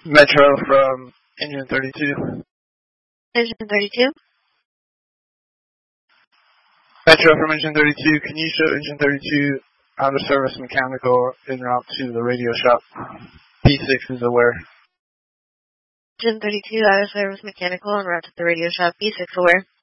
Metro from Engine 32. Engine 32? Metro from Engine 32. Can you show Engine 32 out of service mechanical en route to the radio shop? B6 is aware. Engine 32 out of service mechanical en route to the radio shop. B6 aware.